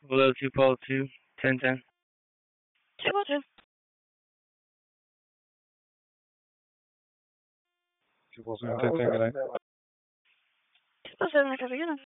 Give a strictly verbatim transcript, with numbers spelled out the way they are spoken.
Below two pole two, ten ten. two oh two. two pole two, ten ten, good night. two oh seven, I cover unit.